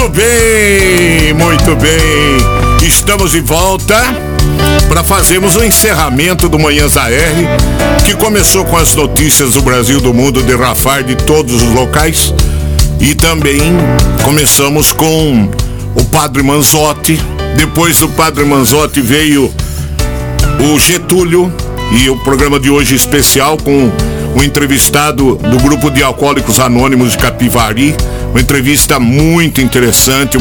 Muito bem, muito bem. Estamos de volta para fazermos o encerramento do Manhãs AR, que começou com as notícias do Brasil, do mundo, de Rafar, de todos os locais. E também começamos com o Padre Manzotti. Depois do Padre Manzotti veio o Getúlio, e o programa de hoje especial com o entrevistado do Grupo de Alcoólicos Anônimos de Capivari. Uma entrevista muito interessante,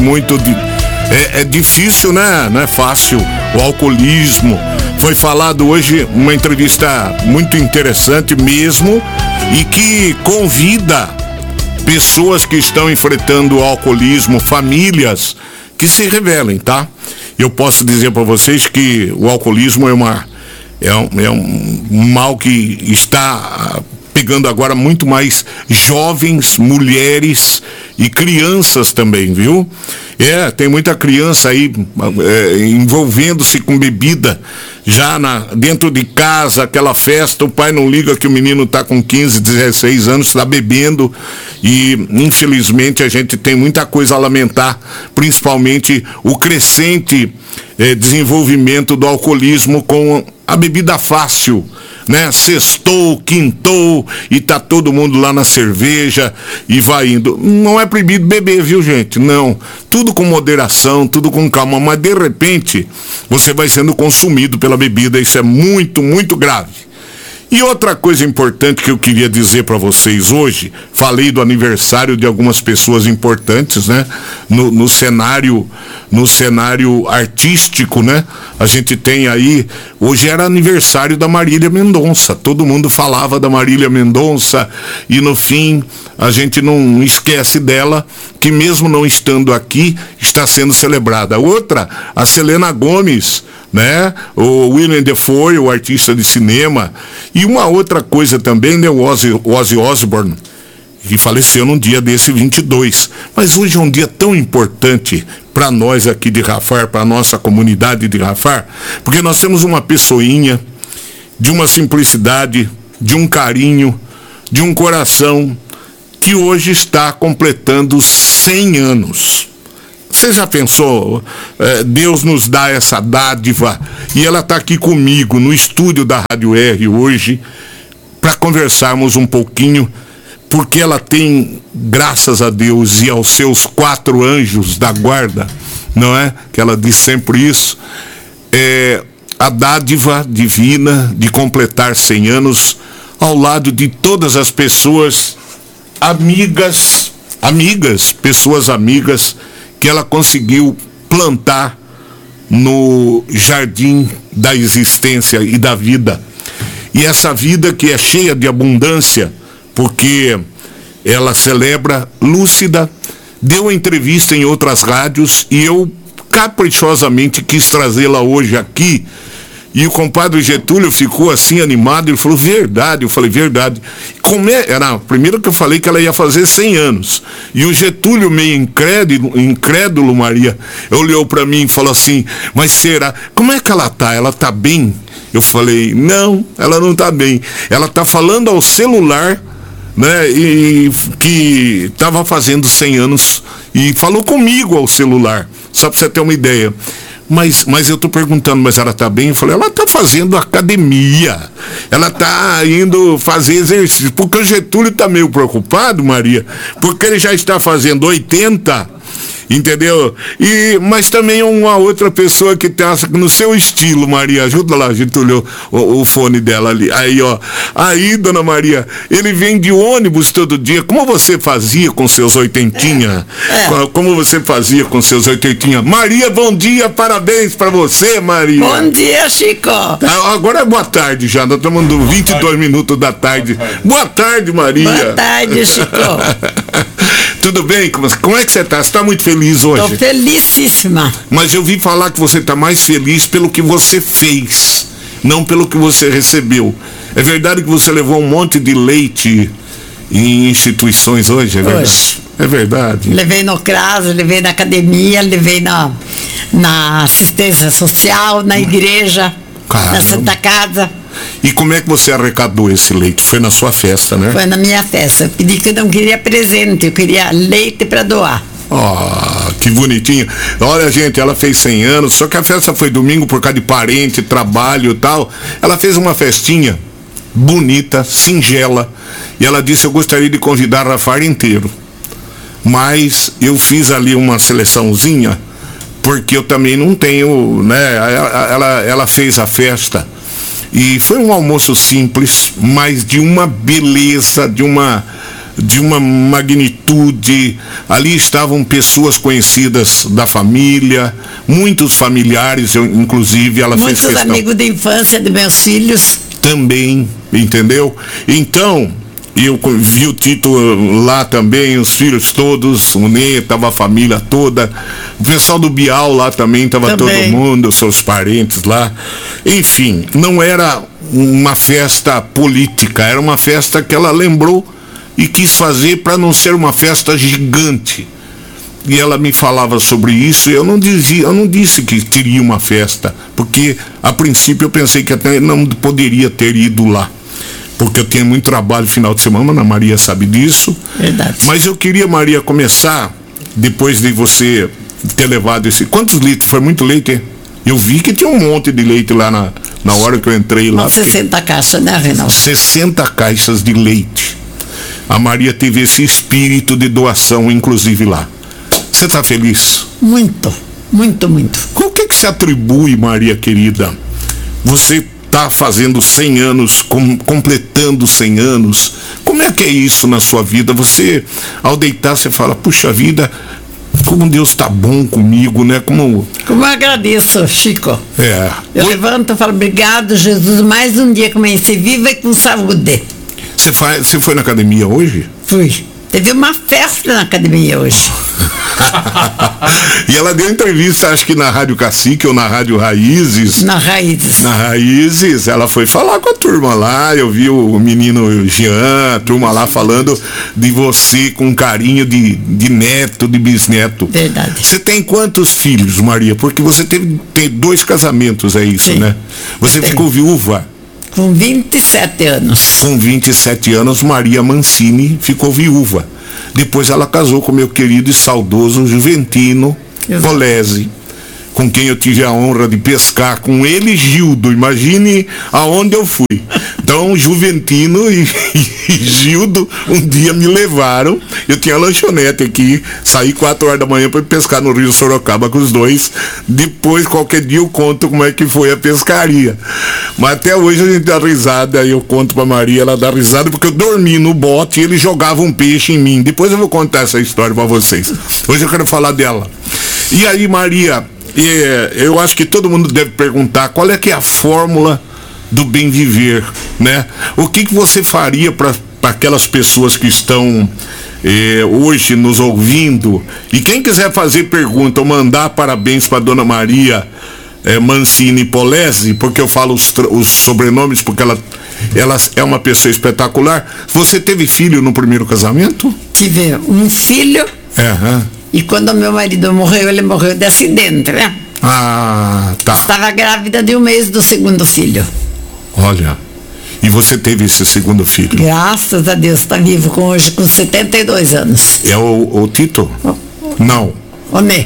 é difícil, né? Não é fácil. O alcoolismo. Foi falado hoje, uma entrevista muito interessante mesmo, e que convida pessoas que estão enfrentando o alcoolismo, famílias, que se revelem, tá? Eu posso dizer para vocês que o alcoolismo é um mal que está pegando agora muito mais jovens, mulheres e crianças também, viu? Tem muita criança aí envolvendo-se com bebida, já dentro de casa, aquela festa, o pai não liga que o menino está com 15, 16 anos, está bebendo, e infelizmente a gente tem muita coisa a lamentar, principalmente o crescente desenvolvimento do alcoolismo com a bebida fácil, né? Sextou, quintou, e tá todo mundo lá na cerveja e vai indo. Não é proibido beber, viu, gente? Não. Tudo com moderação, tudo com calma, mas de repente você vai sendo consumido pela bebida. Isso é muito, muito grave. E outra coisa importante que eu queria dizer para vocês hoje, falei do aniversário de algumas pessoas importantes, né? No cenário artístico, né? A gente tem aí, hoje era aniversário da Marília Mendonça, todo mundo falava da Marília Mendonça, e no fim a gente não esquece dela, que mesmo não estando aqui, está sendo celebrada. Outra, a Selena Gomez, né? O Willem Dafoe, o artista de cinema. E uma outra coisa também, né? O Ozzy Osbourne, que faleceu num dia desse, 22. Mas hoje é um dia tão importante para nós aqui de Rafar, para a nossa comunidade de Rafar, porque nós temos uma pessoinha de uma simplicidade, de um carinho, de um coração, que hoje está completando 100 anos. Você já pensou? Deus nos dá essa dádiva, e ela está aqui comigo no estúdio da Rádio R hoje para conversarmos um pouquinho, porque ela tem, graças a Deus e aos seus 4 anjos da guarda, não é? Que ela diz sempre isso, a dádiva divina de completar 100 anos ao lado de todas as pessoas pessoas amigas, que ela conseguiu plantar no jardim da existência e da vida. E essa vida que é cheia de abundância, porque ela celebra lúcida, deu entrevista em outras rádios, e eu caprichosamente quis trazê-la hoje aqui. E o compadre Getúlio ficou assim animado, ele falou, verdade. Eu falei, verdade. Primeiro que eu falei que ela ia fazer 100 anos. E o Getúlio, meio incrédulo, Maria, olhou para mim e falou assim, mas será? Como é que ela tá? Ela tá bem? Eu falei, não, ela não tá bem. Ela tá falando ao celular, né? E que estava fazendo 100 anos, e falou comigo ao celular, só para você ter uma ideia. Mas eu tô perguntando, mas ela tá bem? Eu falei, ela tá fazendo academia, ela tá indo fazer exercício, porque o Getúlio tá meio preocupado, Maria, porque ele já está fazendo 80, entendeu? Mas também uma outra pessoa que tá no seu estilo, Maria, ajuda lá, Getúlio, o fone dela ali, aí, dona Maria, ele vem de ônibus todo dia. Como você fazia com seus 80? Como você fazia com seus 80? Maria, bom dia, parabéns pra você, Maria. Bom dia, Chico. Agora é boa tarde já, nós estamos no 22 minutos da tarde. Boa tarde, Maria. Boa tarde, Chico. Tudo bem? Como é que você está? Você está muito feliz hoje? Estou felicíssima. Mas eu vi falar que você está mais feliz pelo que você fez, não pelo que você recebeu. É verdade que você levou um monte de leite em instituições hoje? É verdade? Hoje. É verdade. Levei no CRAS, levei na academia, levei na assistência social, na igreja, na Santa Casa. E como é que você arrecadou esse leite? Foi na sua festa, né? Foi na minha festa. Eu pedi que eu não queria presente, eu queria leite para doar. Ah, que Que bonitinho. Olha, gente, ela fez 100 anos, só que a festa foi domingo por causa de parente, trabalho e tal. Ela fez uma festinha bonita, singela, e ela disse: eu gostaria de convidar a Rafar inteiro, mas eu fiz ali uma seleçãozinha, porque eu também não tenho, né? Ela fez a festa e foi um almoço simples, mas de uma beleza, de uma magnitude. Ali estavam pessoas conhecidas da família, muitos familiares, inclusive ela fez questão. Muitos amigos de infância de meus filhos. Também, entendeu? Então, eu vi o Tito lá também, os filhos todos, o Nê, tava a família toda, o pessoal do Bial lá também, tava todo mundo, seus parentes lá. Enfim, não era uma festa política, era uma festa que ela lembrou e quis fazer para não ser uma festa gigante. E ela me falava sobre isso, e eu não disse que teria uma festa, porque a princípio eu pensei que até não poderia ter ido lá, porque eu tinha muito trabalho no final de semana, a Ana Maria sabe disso. Verdade. Mas eu queria, Maria, começar, depois de você ter levado esse... Quantos litros? Foi muito leite, hein? Eu vi que tinha um monte de leite lá na hora que eu entrei lá. 60 caixas, né, Reinaldo? 60 caixas de leite. A Maria teve esse espírito de doação, inclusive lá. Você está feliz? Muito, muito, muito. Com o que se atribui, Maria querida? Você está fazendo 100 anos, completando 100 anos. Como é que é isso na sua vida? Você, ao deitar, você fala: puxa vida, como Deus está bom comigo, né? Como eu agradeço, Chico. É. Eu levanto e falo: obrigado, Jesus, mais um dia que amanheci viva e com saúde. Você foi na academia hoje? Fui. Teve uma festa na academia hoje. E ela deu entrevista, acho que na Rádio Cacique ou na Rádio Raízes. Na Raízes. Na Raízes, ela foi falar com a turma lá. Eu vi o menino Jean, a turma lá falando de você com carinho de neto, de bisneto. Verdade. Você tem quantos filhos, Maria? Porque você tem 2 casamentos, é isso, sim, né? Você ficou viúva? Com 27 anos. Com 27 anos, Maria Mancini ficou viúva. Depois ela casou com meu querido e saudoso Juventino Polese, com quem eu tive a honra de pescar com ele e Gildo. Imagine aonde eu fui. Então, Juventino e Gildo um dia me levaram. Eu tinha lanchonete aqui, saí 4 horas da manhã para pescar no Rio Sorocaba com os dois. Depois, qualquer dia eu conto como é que foi a pescaria. Mas até hoje a gente dá risada, eu conto pra Maria, ela dá risada, porque eu dormi no bote e ele jogava um peixe em mim. Depois eu vou contar essa história pra vocês. Hoje eu quero falar dela. E aí, Maria, eu acho que todo mundo deve perguntar qual é que é a fórmula do bem viver, né? O que você faria para aquelas pessoas que estão hoje nos ouvindo? E quem quiser fazer pergunta ou mandar parabéns para Dona Maria Mancini Polese, porque eu falo os sobrenomes, porque ela é uma pessoa espetacular. Você teve filho no primeiro casamento? Tive um filho. E quando meu marido morreu, ele morreu de acidente, né? Ah, tá. Estava grávida de 1 mês do segundo filho. Olha, e você teve esse segundo filho? Graças a Deus, está vivo hoje com 72 anos. É o Tito? Não. Onê.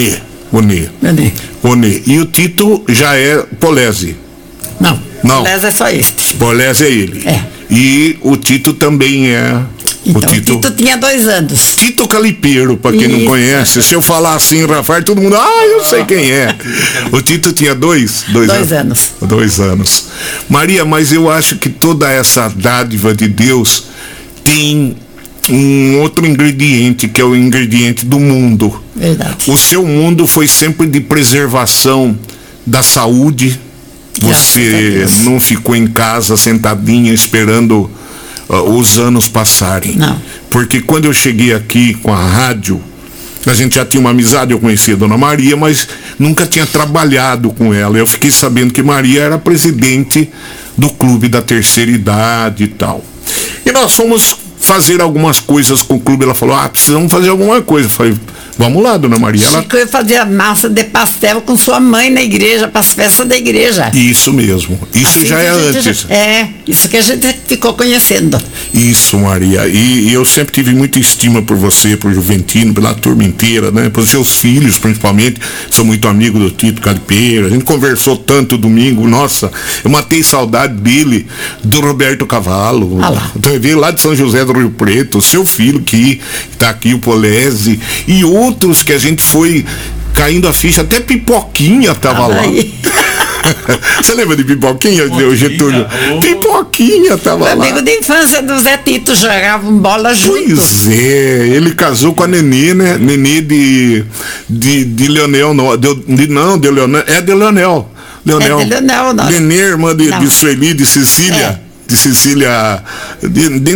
E o Tito já é Polese? Não. Polese é só este. Polese é ele. É. E o Tito também é... Então, o Tito tinha 2 anos. Tito Calipeiro, para quem não conhece. Se eu falar assim, Rafael, todo mundo, eu sei quem é. O Tito tinha 2 anos. 2 anos. Maria, mas eu acho que toda essa dádiva de Deus tem um outro ingrediente, que é o ingrediente do mundo. Verdade. O seu mundo foi sempre de preservação da saúde. Você não ficou em casa sentadinha esperando os anos passarem. Não. Porque quando eu cheguei aqui com a rádio, a gente já tinha uma amizade, eu conhecia a Dona Maria, mas nunca tinha trabalhado com ela. Eu fiquei sabendo que Maria era presidente do Clube da Terceira Idade e tal. E nós fomos fazer algumas coisas com o clube. Ela falou, precisamos fazer alguma coisa. Eu falei, vamos lá, dona Maria. Chico, eu fazia massa de pastel com sua mãe na igreja, para as festas da igreja. Isso mesmo. Isso assim já é antes. Isso que a gente ficou conhecendo. Isso, Maria. E eu sempre tive muita estima por você, por Juventino, pela turma inteira, né? Por seus filhos, principalmente. Sou muito amigo do Tito Calipeira. A gente conversou tanto domingo. Nossa, eu matei saudade dele, do Roberto Cavallo. Então, veio lá de São José do Rio Preto, o seu filho que está aqui, o Polese, e outros que a gente foi caindo a ficha, até Pipoquinha estava lá. Você lembra de Pipoquinha, Getúlio? Pipoquinha estava lá. Amigo de infância do Zé Tito, jogavam bola junto. Pois é, ele casou com a Nenê, né? Nenê de Leonel, de Leonel. É de Leonel. Nenê, irmã de Sueli, de Cecília. De Cecília, de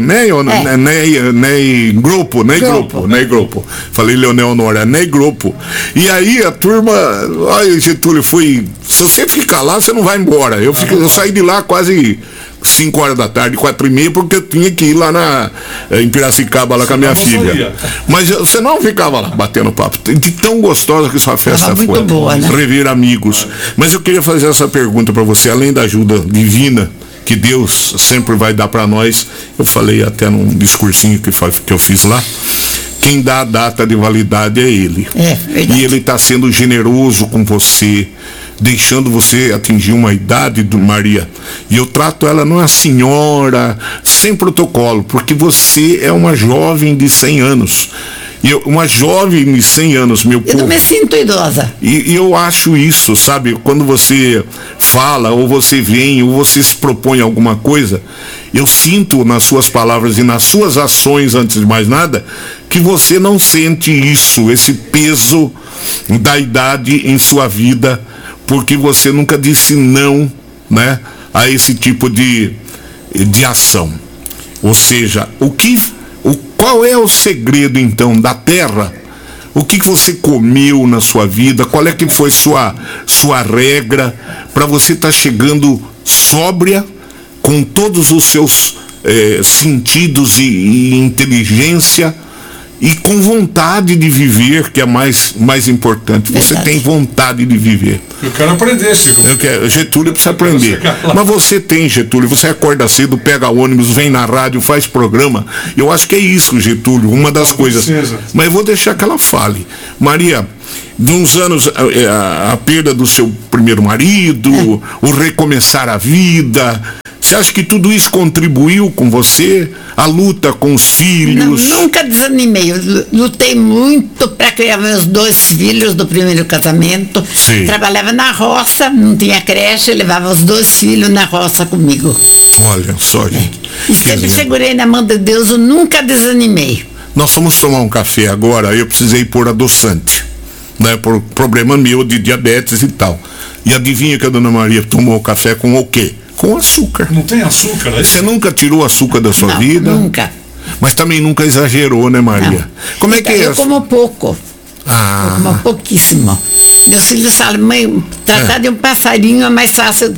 Ney Grupo. Falei Leonel Nora, Ney Grupo. E aí a turma, olha, Getúlio, se você ficar lá, você não vai embora. Eu saí de lá quase 5 horas da tarde, 4h30, porque eu tinha que ir lá em Piracicaba, lá com a minha filha. Mas você não ficava lá batendo papo. De tão gostosa que sua festa foi. Muito boa, né? Rever amigos. Mas eu queria fazer essa pergunta para você, além da ajuda divina que Deus sempre vai dar para nós. Eu falei até num discursinho que eu fiz lá. Quem dá a data de validade é Ele. E Ele está sendo generoso com você, deixando você atingir uma idade, Maria. E eu trato ela não é a senhora, sem protocolo, porque você é uma jovem de 100 anos. Uma jovem de 100 anos, meu povo. Eu não me sinto idosa. E eu acho isso, sabe? Quando você fala, ou você vem, ou você se propõe alguma coisa, eu sinto nas suas palavras e nas suas ações, antes de mais nada, que você não sente isso, esse peso da idade em sua vida, porque você nunca disse não, né, a esse tipo de ação. Ou seja, qual é o segredo, então, da terra? O que você comeu na sua vida? Qual é que foi sua regra para você estar chegando sóbria, com todos os seus sentidos e inteligência, e com vontade de viver, que é mais importante. Você tem vontade de viver. Eu quero aprender, Chico. Getúlio precisa aprender. Mas você tem, Getúlio, você acorda cedo, pega ônibus, vem na rádio, faz programa. Eu acho que é isso, Getúlio, uma das coisas. Mas eu vou deixar que ela fale. Maria, de uns anos, a perda do seu primeiro marido, o recomeçar a vida. Você acha que tudo isso contribuiu com você? A luta com os filhos? Não, nunca desanimei. Eu lutei muito para criar meus 2 filhos do primeiro casamento. Sim. Trabalhava na roça, não tinha creche, levava os 2 filhos na roça comigo. Olha só, gente. E sempre segurei na mão de Deus, eu nunca desanimei. Nós fomos tomar um café agora, eu precisei pôr adoçante, né, por problema meu de diabetes e tal. E adivinha que a dona Maria tomou o café com o quê? Com açúcar. Não tem açúcar, né? Você nunca tirou açúcar da sua vida? Nunca. Mas também nunca exagerou, né, Maria? Não. Como é que é? Eu como pouco. Eu como pouquíssimo. Meus filhos falam, mãe, tratar de um passarinho é mais fácil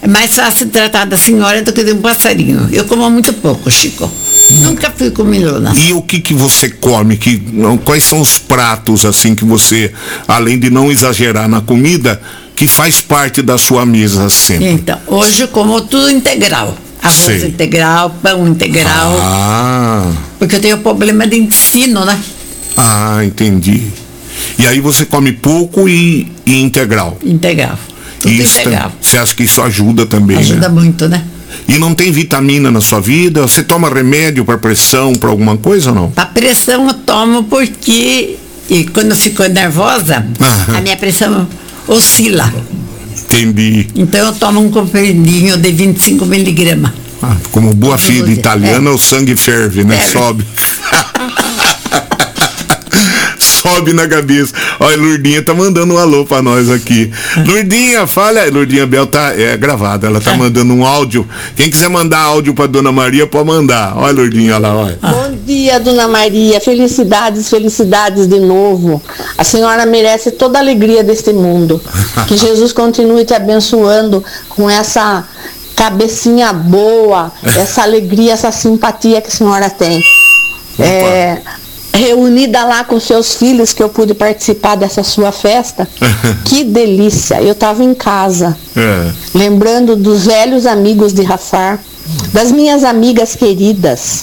tratar da senhora do que de um passarinho. Eu como muito pouco, Chico. Nunca fui comilona. E o que você come? Quais são os pratos, assim, que você, além de não exagerar na comida, que faz parte da sua mesa sempre? Então, hoje eu como tudo integral. Arroz integral, pão integral. Porque eu tenho problema de intestino, né? Entendi. E aí você come pouco e integral? Integral. Tudo integral. Você acha que isso ajuda também, Ajuda muito, né? E não tem vitamina na sua vida? Você toma remédio para pressão, para alguma coisa ou não? Para pressão eu tomo porque quando eu fico nervosa, a minha pressão oscila. Entendi. Então eu tomo um comprimidinho de 25 miligramas. Como boa filha italiana, o sangue ferve, né? Sobe. Sobe na cabeça. Olha, Lourdinha tá mandando um alô pra nós aqui. Lourdinha, fala. Lourdinha Bel tá gravada, ela tá mandando um áudio. Quem quiser mandar áudio pra Dona Maria, pode mandar. Olha, Lourdinha lá, olha. Bom dia, Dona Maria. Felicidades, felicidades de novo. A senhora merece toda a alegria deste mundo. Que Jesus continue te abençoando com essa cabecinha boa, essa alegria, essa simpatia que a senhora tem. Reunida lá com seus filhos, que eu pude participar dessa sua festa. Que delícia! Eu estava em casa, lembrando dos velhos amigos de Rafar, das minhas amigas queridas,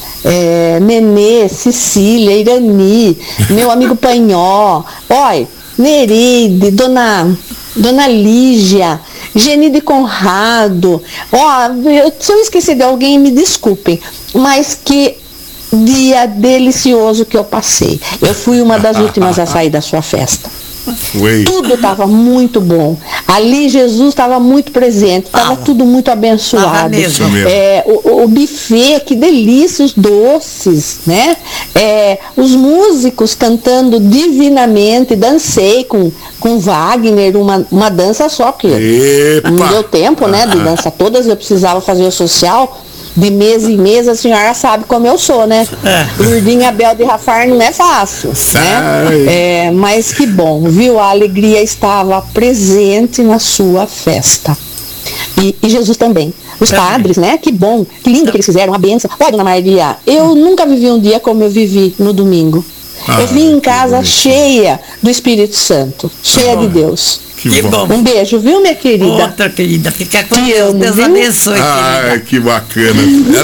Nenê, Cecília, Irani, meu amigo Panhó, Nereide, Dona Lígia, Genide Conrado. Se eu esqueci de alguém, me desculpem, mas que dia delicioso que eu passei. Eu fui uma das últimas a sair da sua festa. Tudo estava muito bom. Ali Jesus estava muito presente, estava tudo muito abençoado. O buffet, que delícia, os doces, né? Os músicos cantando divinamente. Dancei com Wagner, uma dança só, que não deu tempo, né, de dança todas. Eu precisava fazer o social. De mesa em mesa, a senhora sabe como eu sou, né? Lourdinha Bel de Rafar não é fácil, né? Mas que bom, viu? A alegria estava presente na sua festa. E Jesus também. Os padres, né? Que bom, que lindo que eles fizeram, uma benção. Olha, Dona Maria, eu nunca vivi um dia como eu vivi no domingo. Eu vim em casa cheia do Espírito Santo, cheia de Deus. Que bom. Um beijo, viu, minha querida? Outra querida, fica com Deus. Deus abençoe, querida. Que bacana.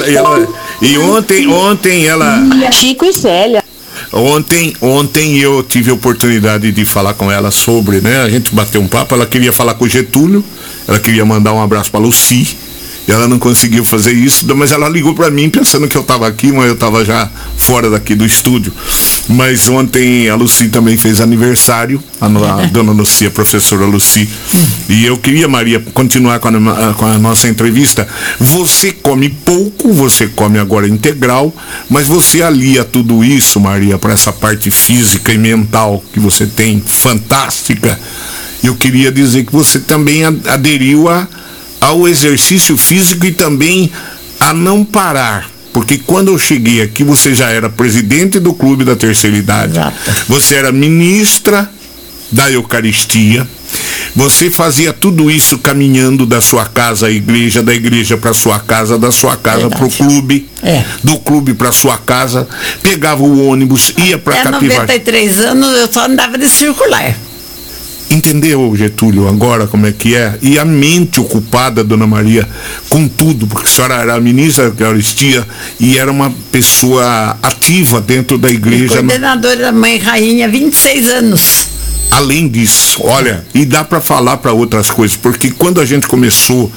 E ontem ela... Chico e Célia. Ontem eu tive a oportunidade de falar com ela sobre, né? A gente bateu um papo, ela queria falar com o Getúlio, ela queria mandar um abraço para Luci. Ela não conseguiu fazer isso, mas ela ligou para mim pensando que eu estava aqui, mas eu estava já fora daqui do estúdio. Mas ontem a Luci também fez aniversário, a dona Luci, a professora Luci. E eu queria, Maria, continuar com a nossa entrevista. Você come pouco, você come agora integral, mas você alia tudo isso, Maria, para essa parte física e mental que você tem, fantástica. Eu queria dizer que você também aderiu ao exercício físico e também a não parar, porque quando eu cheguei aqui você já era presidente do Clube da Terceira Idade. Exato. Você era ministra da Eucaristia, você fazia tudo isso caminhando da sua casa à igreja, da igreja para sua casa, da sua casa para o clube, do clube para sua casa, pegava o ônibus, ia para Capivari. 93 anos eu só andava de circular. Entendeu, Getúlio, agora como é que é? E a mente ocupada, Dona Maria, com tudo, porque a senhora era ministra da Eucaristia e era uma pessoa ativa dentro da igreja. Coordenadora da Mãe Rainha, 26 anos. Além disso, olha, e dá para falar para outras coisas, porque quando a gente começou,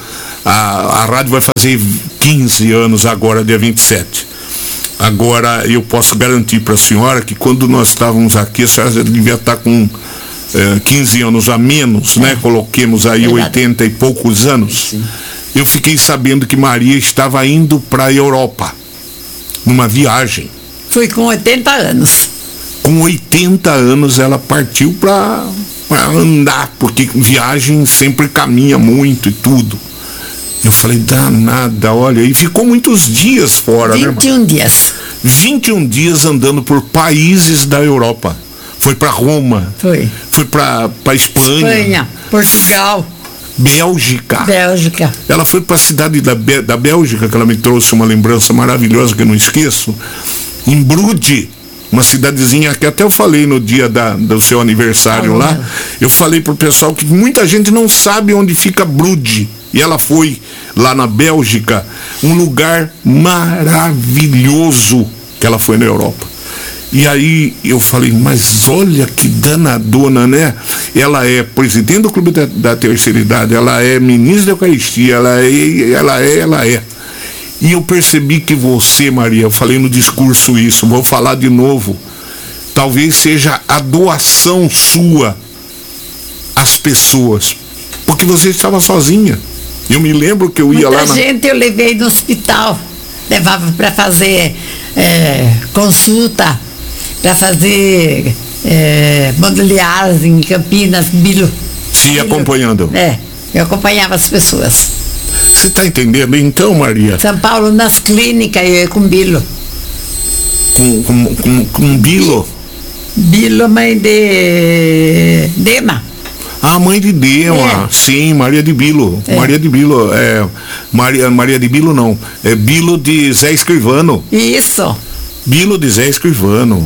a rádio vai fazer 15 anos agora, dia 27. Agora, eu posso garantir para a senhora que quando nós estávamos aqui, a senhora devia estar com 15 anos a menos, né? Coloquemos aí 80 e poucos anos. Sim. Eu fiquei sabendo que Maria estava indo para a Europa, numa viagem. Fui com 80 anos. Com 80 anos ela partiu para andar, porque viagem sempre caminha muito e tudo. Eu falei, danada, olha, e ficou muitos dias fora, 21 né? dias. 21 dias andando por países da Europa. Foi para Roma. Foi para Espanha. Portugal. Bélgica. Ela foi para a cidade da Bélgica, que ela me trouxe uma lembrança maravilhosa que eu não esqueço. Em Brude, uma cidadezinha que até eu falei no dia do seu aniversário lá. Eu falei pro pessoal que muita gente não sabe onde fica Brude. E ela foi lá na Bélgica, um lugar maravilhoso que ela foi na Europa. E aí eu falei, mas olha que danadona, né? Ela é presidente do Clube da Terceira Idade, ela é ministra da Eucaristia, ela é. E eu percebi que você, Maria, eu falei no discurso isso, vou falar de novo, talvez seja a doação sua às pessoas, porque você estava sozinha. Eu me lembro que eu ia lá Muita gente eu levei no hospital, levava para fazer consulta, para fazer bandolhagem em Campinas, Bilo. Se acompanhando. Eu acompanhava as pessoas. Você está entendendo então, Maria? São Paulo, nas clínicas, eu ia com Bilo. Com Bilo? Bilo, mãe de Dema. A mãe de Dema, sim, Maria de Bilo. Maria de Bilo, Maria de Bilo não, é Bilo de Zé Escrivano. Isso. Bilo de Zé Escrivano,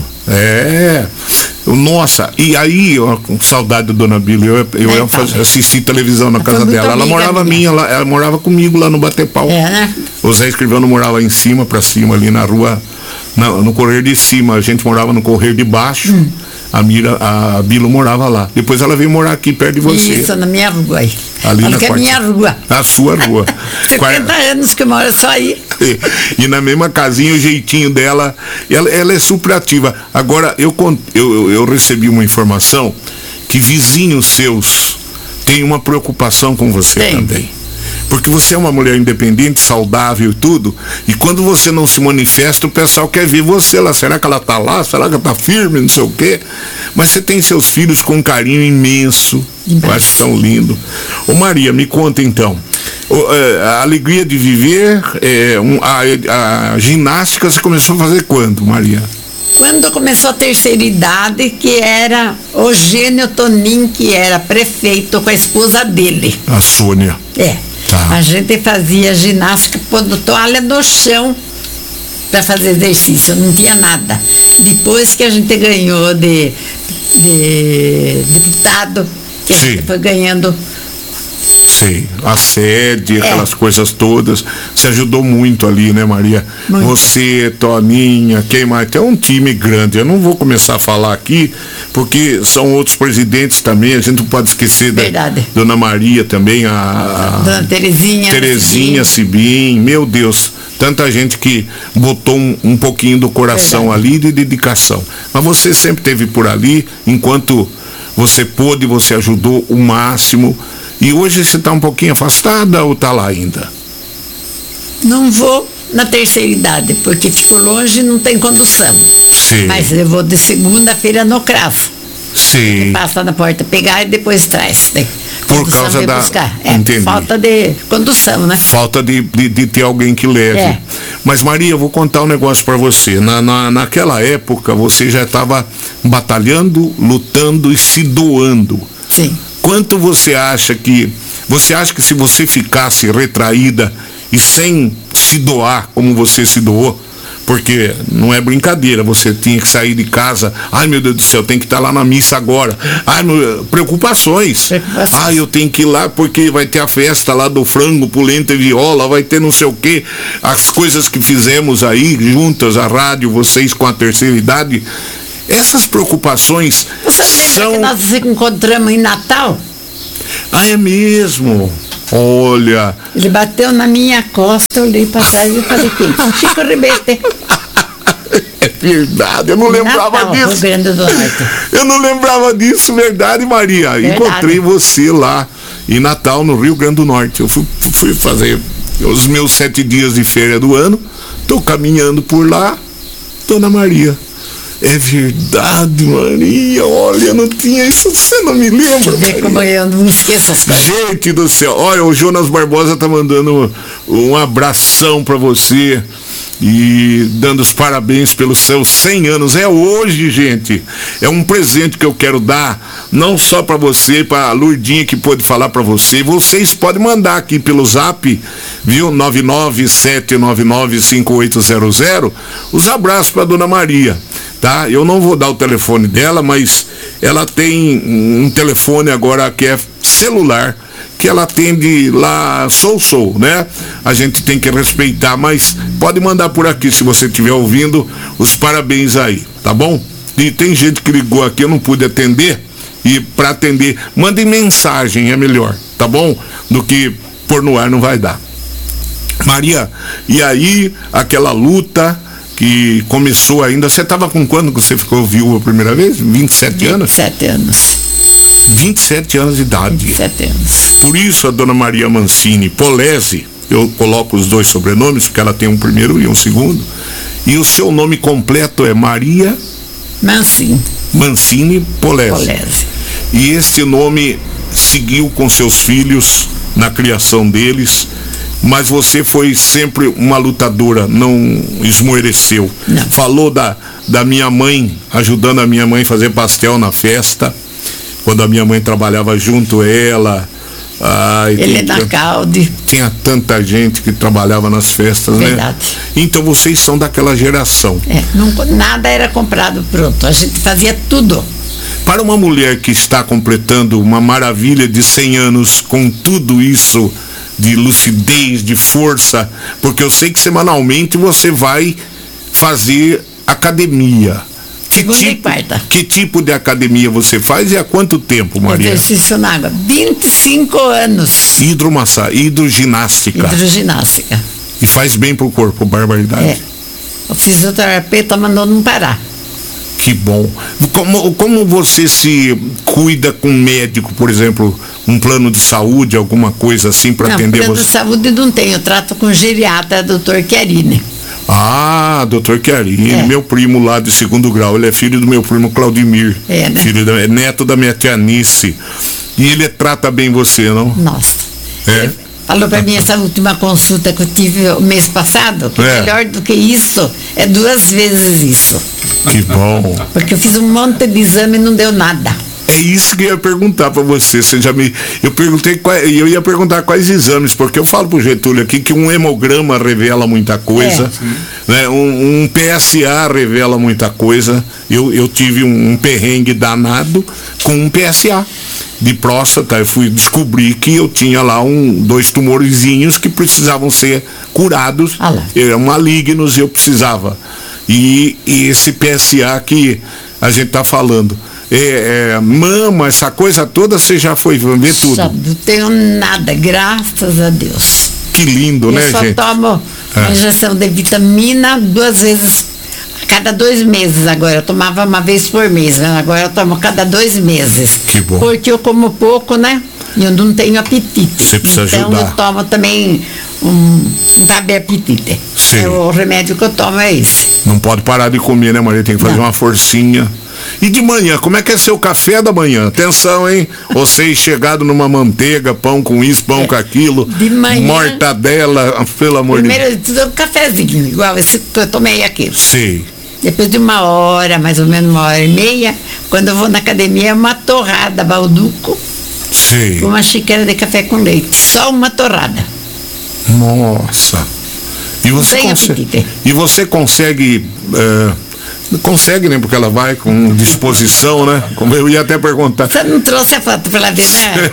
Nossa, e aí, com saudade da Dona Bilo, eu ia assistir televisão na casa dela. Ela morava ela morava comigo lá no Batepau. Né? O Zé Escrivano morava em cima, pra cima, ali na rua, no correr de cima. A gente morava no correr de baixo. A Bilo morava lá. Depois ela veio morar aqui perto de você. Isso, na minha rua aí. Ali na é minha rua. A sua rua. 50 anos que eu moro só aí. E na mesma casinha, o jeitinho dela, ela é super ativa. Agora, eu recebi uma informação que vizinhos seus têm uma preocupação com você também. Porque você é uma mulher independente, saudável e tudo, e quando você não se manifesta, o pessoal quer ver você lá. Será que ela tá lá? Será que ela tá firme? Não sei o quê. Mas você tem seus filhos com um carinho imenso. Eu acho que são lindos. Ô Maria, me conta então. A alegria de viver, a ginástica você começou a fazer quando, Maria? Quando começou a terceira idade, que era o Gênio Tonin, que era prefeito, com a esposa dele. A Sônia. Tá. A gente fazia ginástica pondo toalha no chão para fazer exercício, não tinha nada. Depois que a gente ganhou de deputado, que a gente foi ganhando. Sei, a sede, aquelas coisas todas. Você ajudou muito ali, né, Maria? Muito. Você, Toninha, quem mais? Tem um time grande. Eu não vou começar a falar aqui, porque são outros presidentes também. A gente não pode esquecer da Dona Maria também, a Dona Terezinha Cibim. Meu Deus, tanta gente que botou um pouquinho do coração ali de dedicação. Mas você sempre esteve por ali, enquanto você pôde, você ajudou o máximo. E hoje você está um pouquinho afastada ou está lá ainda? Não vou na terceira idade, porque fico longe e não tem condução. Sim. Mas eu vou de segunda-feira no Cravo. Sim. Passa na porta pegar e depois traz. Por causa da... Entendi. Falta de condução, né? Falta de ter alguém que leve. Mas Maria, eu vou contar um negócio para você. Naquela época, você já estava batalhando, lutando e se doando. Sim. Quanto você acha que se você ficasse retraída e sem se doar como você se doou, porque não é brincadeira, você tinha que sair de casa, ai meu Deus do céu, tem que estar lá na missa agora, preocupações. Eu tenho que ir lá porque vai ter a festa lá do frango, polenta e viola, vai ter não sei o quê, as coisas que fizemos aí juntas, a rádio, vocês com a terceira idade. Essas preocupações Você lembra que nós nos encontramos em Natal? É mesmo? Olha. Ele bateu na minha costa, eu olhei para trás e falei, quem? Chico Ribete. É verdade, eu não lembrava disso. Rio Grande do Norte. Eu não lembrava disso, verdade, Maria. Verdade. Encontrei você lá em Natal, no Rio Grande do Norte. Eu fui fazer os meus 7 dias de feira do ano, tô caminhando por lá, Dona Maria. É verdade, Maria. Olha, não tinha isso. Você não me lembra? Vê como eu não esqueço as coisas. Gente do céu. Olha, o Jonas Barbosa tá mandando um abração pra você e dando os parabéns pelos seus 100 anos. É hoje, gente. É um presente que eu quero dar, não só pra você, pra Lourdinha que pôde falar pra você. Vocês podem mandar aqui pelo zap, viu? 997995800, os abraços pra Dona Maria. Tá? Eu não vou dar o telefone dela, mas ela tem um telefone agora que é celular, que ela atende lá, né? A gente tem que respeitar, mas pode mandar por aqui se você estiver ouvindo, os parabéns aí, tá bom? E tem gente que ligou aqui, eu não pude atender, e para atender, mandem mensagem, é melhor, tá bom? Do que pôr no ar não vai dar. Maria, e aí aquela luta que começou ainda, você estava com quando que você ficou viúva a primeira vez? 27 anos? 27 anos. 27 anos de idade. 27 anos. Por isso a Dona Maria Mancini Polese, eu coloco os dois sobrenomes, porque ela tem um primeiro e um segundo, e o seu nome completo é Maria Mancini Polese. E esse nome seguiu com seus filhos na criação deles, mas você foi sempre uma lutadora, não esmoreceu. Não. Falou da minha mãe, ajudando a minha mãe a fazer pastel na festa. quando a minha mãe trabalhava junto ela. Ele é da Calde. Tinha tanta gente que trabalhava nas festas, Verdade. né? Então vocês são daquela geração. Nada era comprado pronto, a gente fazia tudo. Para uma mulher que está completando uma maravilha de 100 anos com tudo isso de lucidez, de força, porque eu sei que semanalmente você vai fazer academia. Que tipo de academia você faz e há quanto tempo, Maria? Exercício na água. 25 anos. Hidroginástica. Hidroginástica. E faz bem pro corpo, barbaridade. O fisioterapeuta mandou não parar. Que bom. Como você se cuida com um médico, por exemplo, um plano de saúde, alguma coisa assim para atender plano você? De saúde não tenho, eu trato com geriatra, Dr. Chiarini. Dr. Chiarini, meu primo lá de 2º grau, ele é filho do meu primo Claudimir, né? Neto da minha tia Nice. E ele trata bem você, não? Nossa. Ele falou para mim essa última consulta que eu tive o mês passado, que melhor do que isso é 2 vezes isso. Que bom. Porque eu fiz um monte de exame e não deu nada. É isso que eu ia perguntar para você. Eu ia perguntar quais exames, porque eu falo pro Getúlio aqui que um hemograma revela muita coisa, né? Um PSA revela muita coisa. Eu tive um perrengue danado com um PSA de próstata. Eu fui descobrir que eu tinha lá 2 tumorzinhos que precisavam ser curados, eram malignos e eu precisava. E esse PSA que a gente tá falando, mama, essa coisa toda, você já foi ver tudo? Não tenho nada, graças a Deus. Que lindo, né, gente? Eu só tomo uma injeção de vitamina 2 vezes, cada 2 meses agora. Eu tomava uma vez por mês, né? Agora eu tomo cada 2 meses. Que bom. Porque eu como pouco, né? E eu não tenho apetite. Você precisa então ajudar. Eu tomo também um apetite. O remédio que eu tomo é esse. Não pode parar de comer, né, Maria? Tem que fazer uma forcinha. E de manhã, como é que é seu café da manhã? Atenção, hein? Vocês chegados numa manteiga, pão com isso, pão com aquilo, de manhã, mortadela, pelo amor de Deus. Primeiro de tudo, um cafezinho, igual esse que eu tomei aqui. Sei. Depois de 1 hora, mais ou menos 1h30, quando eu vou na academia, é uma torrada balduco. Sei. Com uma xícara de café com leite. Só uma torrada. Nossa. E você consegue... consegue, né? Porque ela vai com disposição, né? Como eu ia até perguntar. Você não trouxe a foto pra ela ver,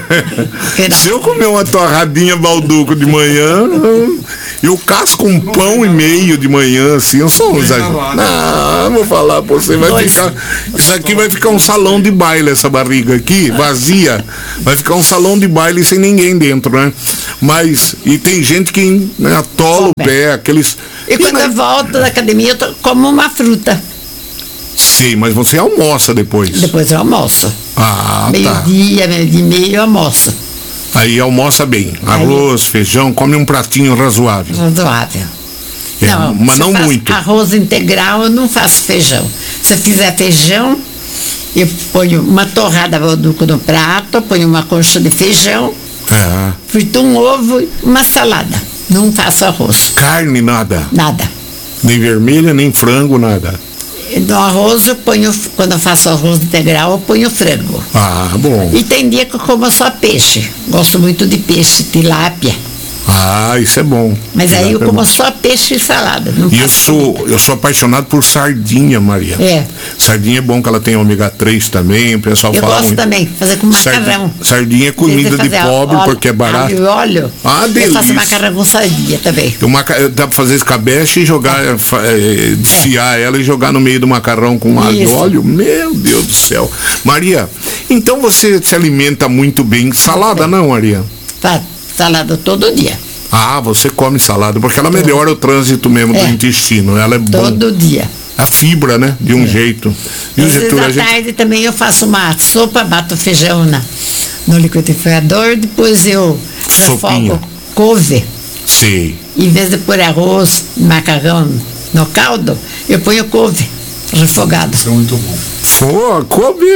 né? Se eu comer uma torradinha balduco de manhã, eu casco um pão e meio de manhã, assim, eu sou um exagero. Não, vou falar pra você, isso aqui vai ficar um salão de baile, essa barriga aqui, vazia, vai ficar um salão de baile sem ninguém dentro, né? Mas, e tem gente que atola o pé, aqueles... E quando eu volto da academia, eu como uma fruta. Sim, mas você almoça depois? Depois eu almoço. Meio-dia, meio-dia e meio eu almoço. Aí almoça bem, arroz, feijão, come um pratinho razoável. Razoável. Não, mas não muito. Arroz integral, eu não faço feijão. Se eu fizer feijão, eu ponho uma torrada balduco no prato, ponho uma concha de feijão, frito um ovo e uma salada. Não faço arroz. Carne, nada? Nada. Nem vermelha, nem frango, nada? No arroz eu ponho, quando eu faço arroz integral, eu ponho frango. Bom. E tem dia que eu como só peixe. Gosto muito de peixe, tilápia. Isso é bom. Mas aí eu como só peixe e salada. E eu sou apaixonado por sardinha, Maria. Sardinha é bom, que ela tem ômega 3 também, o pessoal fala muito. Eu gosto também, fazer com macarrão. Sardinha é comida de pobre, porque é barato. Óleo. Delícia. Eu faço macarrão com sardinha também. Dá pra fazer escabeche e jogar, desfiar ela e jogar no meio do macarrão com óleo. Meu Deus do céu. Maria, então você se alimenta muito bem. Salada não, Maria? Salada todo dia. Você come salada, porque ela melhora o trânsito mesmo do intestino. Ela é boa. Todo dia. A fibra, né? De um jeito. E às vezes à tarde também eu faço uma sopa, bato feijão no liquidificador, depois eu refogo couve. Sei. Em vez de pôr arroz, macarrão no caldo, eu ponho couve refogado. Isso é muito bom. Couve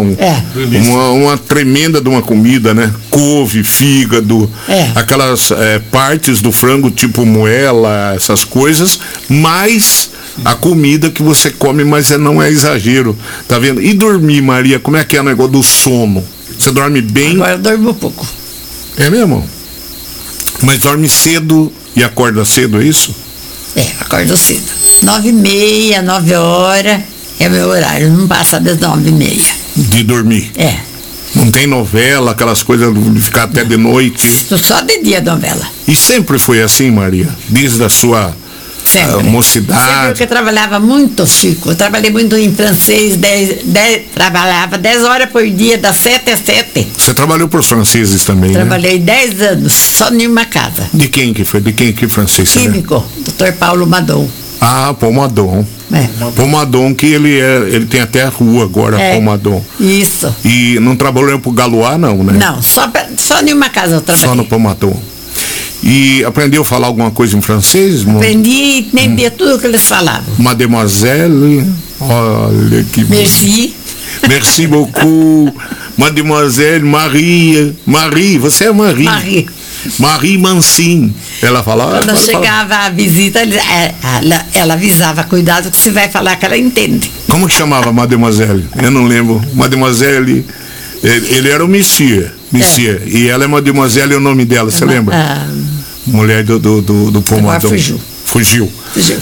é uma tremenda de uma comida, né? Couve, fígado, aquelas partes do frango tipo moela, essas coisas, mais a comida que você come, mas não é exagero, tá vendo? E dormir, Maria, como é que é o negócio do sono? Você dorme bem? Agora eu durmo pouco. É mesmo? Mas dorme cedo e acorda cedo, é isso? Acordo cedo. 9h30, 9 horas é meu horário, não passa das 9h30. De dormir? Não tem novela, aquelas coisas de ficar até de noite? Só de dia novela. E sempre foi assim, Maria? Desde a sua mocidade? Sempre, porque eu trabalhava muito, Chico. Eu trabalhei muito em francês, trabalhava 10 horas por dia, das 7 às 7. Você trabalhou por franceses também, Trabalhei 10 anos, só em uma casa. De quem que foi? De quem que francês? Químico, Dr. Paulo Madon. Ah, Paul Madon. Paul Madon, que ele tem até a rua agora, Paul Madon. Isso. E não trabalhou pro Galois, não, né? Não, só em uma casa eu trabalhei. Só no Paul Madon. E aprendeu a falar alguma coisa em francês? Aprendi e entendia tudo o que eles falavam. Mademoiselle, olha que... Merci. Merci beaucoup. Mademoiselle Marie, você é Marie. Marie Mancini. Ela falava. Quando chegava a visita, ela avisava, cuidado que você vai falar que ela entende. Como que chamava Mademoiselle? Eu não lembro. Mademoiselle, ele era o Monsieur. E ela é Mademoiselle, é o nome dela, você lembra? Mulher do Pomadão. Fugiu.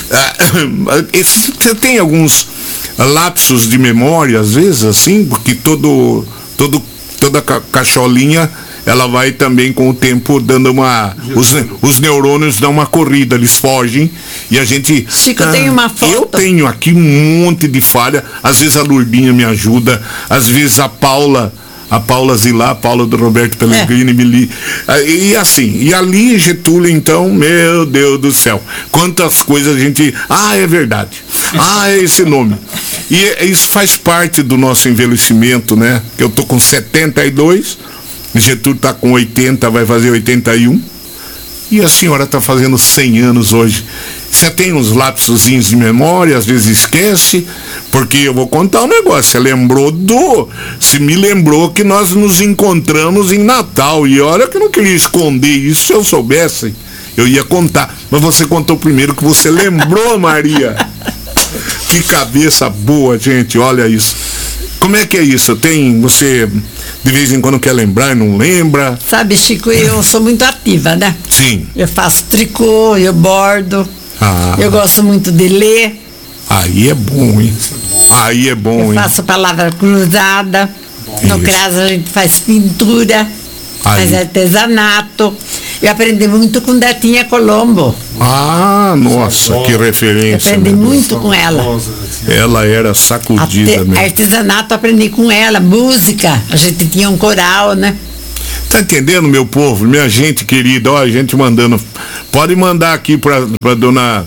Você tem alguns lapsos de memória, às vezes, assim, porque toda cacholinha, ela vai também com o tempo dando os neurônios dão uma corrida, eles fogem e a gente... Chico, eu tenho uma foto. Eu tenho aqui um monte de falha, às vezes a Lourdinha me ajuda, às vezes a Paula Zilá, a Paula do Roberto Pellegrini, e assim, e ali Getúlio, então, meu Deus do céu, quantas coisas a gente, é verdade, é esse nome, e isso faz parte do nosso envelhecimento, né, eu tô com 72, Getúlio está com 80, vai fazer 81. E a senhora está fazendo 100 anos hoje. Você tem uns lapsozinhos de memória, às vezes esquece, porque eu vou contar um negócio. Você me lembrou que nós nos encontramos em Natal. E olha que eu não queria esconder isso. Se eu soubesse, eu ia contar. Mas você contou primeiro que você lembrou, Maria. Que cabeça boa, gente. Olha isso. Como é que é isso? Você de vez em quando quer lembrar e não lembra? Sabe, Chico, eu sou muito ativa, né? Sim. Eu faço tricô, eu bordo. Eu gosto muito de ler. Aí é bom, hein? Eu faço palavra cruzada. No caso, a gente faz pintura, faz artesanato. Eu aprendi muito com Detinha Colombo. Nossa, que referência. Eu aprendi muito com ela. Ela era sacudida mesmo. Artesanato aprendi com ela, música, a gente tinha um coral, né? Tá entendendo, meu povo? Minha gente querida, a gente mandando. Pode mandar aqui pra dona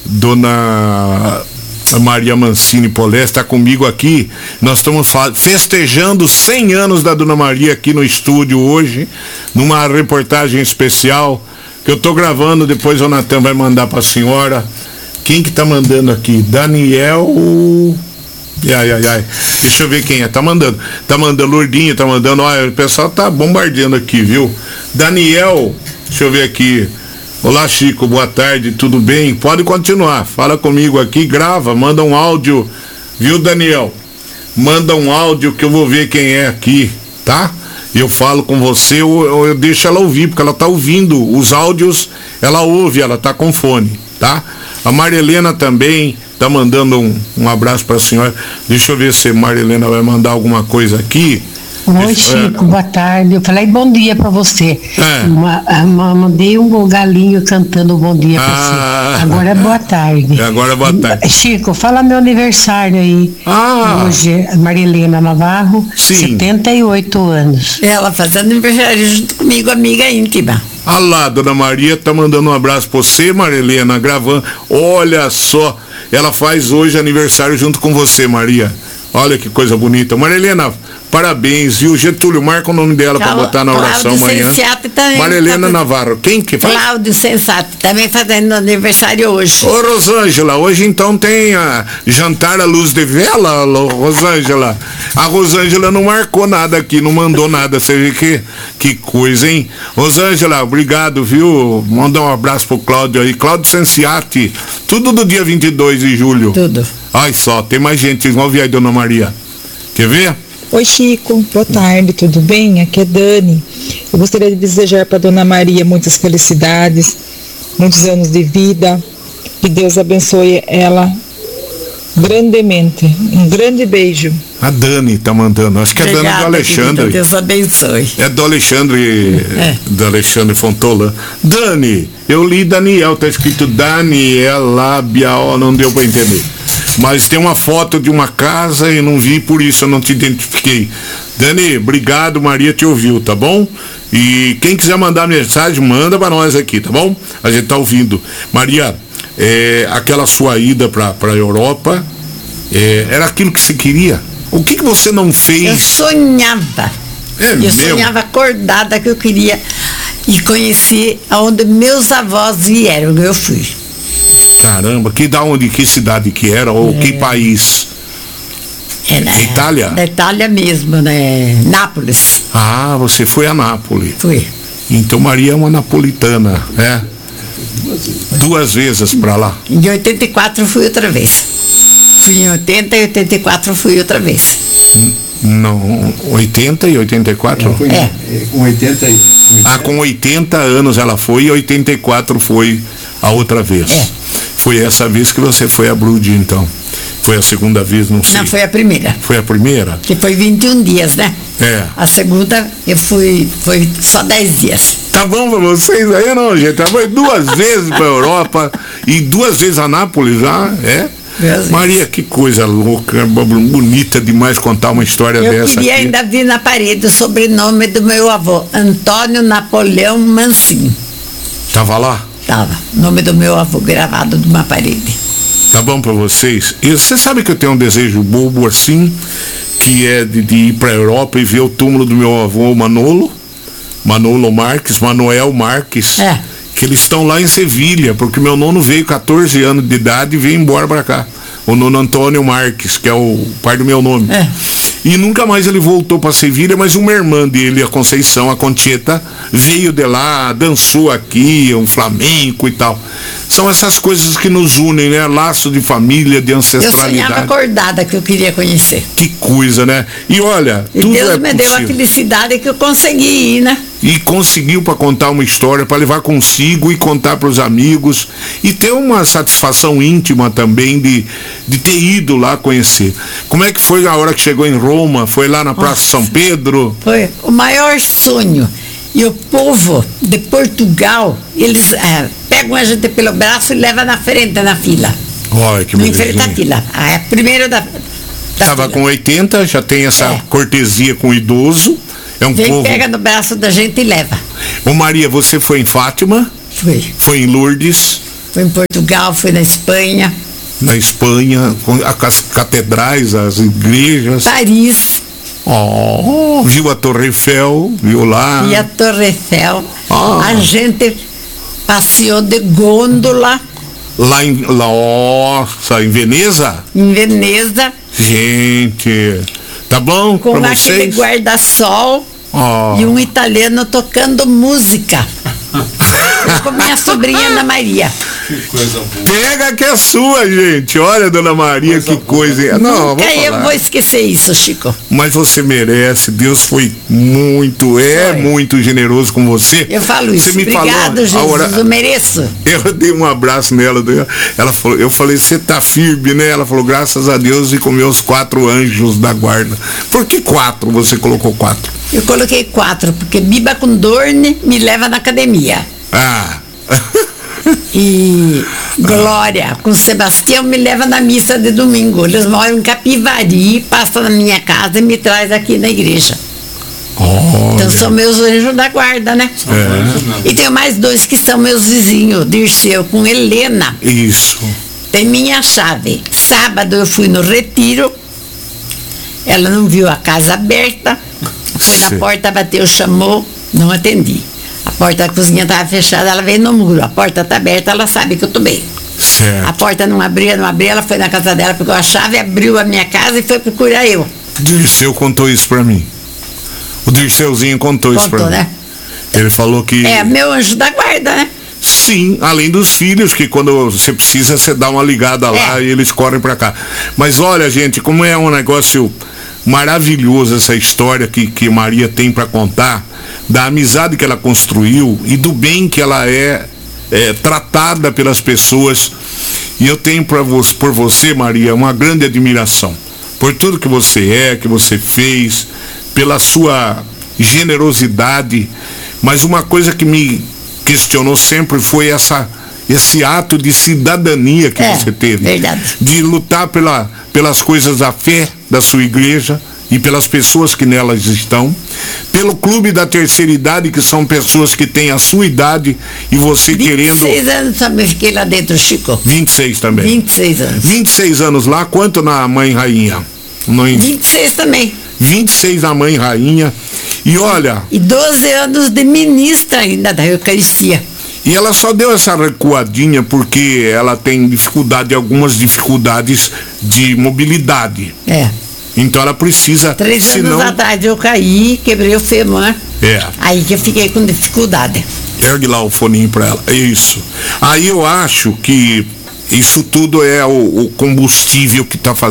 Maria Mancini Polé, está comigo aqui. Nós estamos festejando 100 anos da Dona Maria aqui no estúdio hoje, numa reportagem especial que eu estou gravando, depois o Natan vai mandar para a senhora. Quem que tá mandando aqui? Daniel... Deixa eu ver quem é. Tá mandando Lourdinha, tá mandando... Olha, o pessoal tá bombardeando aqui, viu? Daniel, deixa eu ver aqui. Olá, Chico, boa tarde, tudo bem? Pode continuar, fala comigo aqui, grava, manda um áudio, viu, Daniel? Manda um áudio que eu vou ver quem é aqui, tá? Eu falo com você, eu deixo ela ouvir, porque ela tá ouvindo os áudios, ela ouve, ela tá com fone, tá? A Maria Helena também tá mandando um abraço pra senhora. Deixa eu ver se a Maria Helena vai mandar alguma coisa aqui. Oi, Chico, boa tarde. Eu falei bom dia pra você. Mandei um galinho cantando bom dia pra você. Agora é boa tarde. Agora é boa tarde. Chico, fala meu aniversário aí. Hoje, Maria Helena Navarro, sim. 78 anos. Ela faz aniversário junto comigo, amiga íntima. Ah lá, Dona Maria tá mandando um abraço pra você, Maria Helena, gravando. Olha só, ela faz hoje aniversário junto com você, Maria. Olha que coisa bonita. Marilena, parabéns. E o Getúlio, marca o nome dela para botar na oração amanhã. Marilena Navarro. Quem que faz? Cláudio Sensato, também fazendo aniversário hoje. Ô, Rosângela, hoje então tem a jantar à luz de vela, Rosângela. A Rosângela não marcou nada aqui, não mandou nada. Você vê que coisa, hein? Rosângela, obrigado, viu? Manda um abraço pro Cláudio aí. Cláudio Sensiati, tudo do dia 22 de julho. Tudo. Ai, só, tem mais gente. Vocês vão ouvir aí, Dona Maria. Quer ver? Oi, Chico, boa tarde, tudo bem? Aqui é Dani. Eu gostaria de desejar para Dona Maria muitas felicidades, muitos anos de vida, que Deus abençoe ela grandemente. Um grande beijo. A Dani tá mandando, acho que é a Dani do Alexandre. Querida, Deus abençoe. É do Alexandre Fontola. Dani, eu li Daniel, tá escrito Daniela Bial, não deu para entender. Mas tem uma foto de uma casa e não vi, por isso eu não te identifiquei. Dani, obrigado, Maria te ouviu, tá bom? E quem quiser mandar mensagem, manda para nós aqui, tá bom? A gente tá ouvindo. Maria, aquela sua ida para a Europa, era aquilo que você queria? O que você não fez? Eu sonhava. Sonhava acordada que eu queria ir conhecer aonde meus avós vieram, eu fui. Caramba, que cidade que era, ou que país? Itália? Da Itália mesmo, né? Nápoles. Ah, você foi a Nápoles. Fui. Então Maria é uma napolitana, né? 2 vezes pra lá. Em 84 fui outra vez. Fui em 80 e 84 fui outra vez. Não, 80 e 84? Não, com 80 com 80 anos ela foi e 84 foi a outra vez. Foi essa vez que você foi a Brudi, então. Foi a segunda vez, não sei. Não, foi a primeira. Foi a primeira? Que foi 21 dias, né? A segunda foi só 10 dias. Tá bom pra vocês aí, não, gente? Ela foi 2 vezes pra Europa e 2 vezes a Nápoles já, Maria, que coisa louca, bonita demais contar uma história dessa. Eu queria ainda vir na parede o sobrenome do meu avô, Antônio Napoleão Mancini. Tava lá? Tava, nome do meu avô gravado numa parede. Tá bom pra vocês? E você sabe que eu tenho um desejo bobo assim, que é de ir pra Europa e ver o túmulo do meu avô Manuel Marques, que eles estão lá em Sevilha, porque meu nono veio 14 anos de idade e veio embora pra cá. O nono Antônio Marques, que é o pai do meu nome. E nunca mais ele voltou para Sevilha, mas uma irmã dele, a Conceição, a Concheta, veio de lá, dançou aqui, um flamenco e tal. São essas coisas que nos unem, né? Laço de família, de ancestralidade. Eu sonhava acordada que eu queria conhecer. Que coisa, né? E olha, tudo Deus me deu a felicidade que eu consegui ir, né? E conseguiu para contar uma história, para levar consigo e contar para os amigos e ter uma satisfação íntima também de ter ido lá conhecer. Como é que foi a hora que chegou em Roma? Foi lá na Praça São Pedro? Foi o maior sonho. E o povo de Portugal, eles pegam a gente pelo braço e levam na frente na fila. Olha que belezinha. Não enfrenta a fila. É primeiro da Estava fila. Com 80, já tem essa cortesia com o idoso. É um povo... pega no braço da gente e leva. Ô Maria, você foi em Fátima? Fui. Foi em Lourdes? Foi em Portugal, foi na Espanha. Na Espanha, com as catedrais, as igrejas. Paris. Viu a Torre Eiffel, viu lá. E a Torre Eiffel. A gente passeou de gôndola. Nossa, em Veneza? Em Veneza. Gente, tá bom com pra aquele vocês? Guarda-sol e um italiano tocando música. Com minha sobrinha Ana Maria. Que coisa boa. Pega que é sua, gente. Olha, Dona Maria, que coisa. Não, nunca eu vou esquecer isso, Chico. Mas você merece. Deus foi muito generoso com você. Eu falo isso. Você me Obrigado, falou, Jesus, eu mereço. Eu dei um abraço nela. Ela falou, eu falei, você tá firme, né? Ela falou, graças a Deus, e com meus 4 anjos da guarda. Por que 4? Você colocou 4? Eu coloquei 4, porque Biba com Dorne me leva na academia. E Glória com Sebastião me leva na missa de domingo. Eles moram em Capivari, passam na minha casa e me traz aqui na igreja. Então são meus anjos da guarda, né? E tenho mais 2 que são meus vizinhos, Dirceu com Helena. Isso. Tem minha chave. Sábado eu fui no retiro Ela não viu a casa aberta, foi na porta, bateu, chamou, não atendi. A porta da cozinha estava fechada, ela veio no muro. A porta está aberta, ela sabe que eu estou bem. Certo. A porta não abria, ela foi na casa dela, pegou a chave, abriu a minha casa e foi procurar eu. O Dirceu contou isso pra mim. O Dirceuzinho contou isso pra mim. Né? Ele falou que... É, meu anjo da guarda, né? Sim, além dos filhos, que quando você precisa, você dá uma ligada lá e eles correm pra cá. Mas olha, gente, como é um negócio maravilhoso essa história que Maria tem pra contar, da amizade que ela construiu e do bem que ela é tratada pelas pessoas. E eu tenho por você, Maria, uma grande admiração por tudo que você que você fez, pela sua generosidade. Mas uma coisa que me questionou sempre foi esse ato de cidadania que você teve. Verdade. De lutar pelas coisas da fé da sua igreja e pelas pessoas que nelas estão, pelo clube da terceira idade, que são pessoas que têm a sua idade e você 26 anos também fiquei lá dentro, Chico. 26 também. 26 anos. 26 anos lá, quanto na Mãe Rainha? 26 também. 26 na Mãe Rainha. E olha... E 12 anos de ministra ainda da Eucaristia. E ela só deu essa recuadinha porque ela tem algumas dificuldades de mobilidade. Então ela precisa... 3 anos atrás eu caí, quebrei o fêmur. Aí que eu fiquei com dificuldade. Ergue lá o foninho pra ela. Isso. Aí eu acho que isso tudo é o combustível que tá fazendo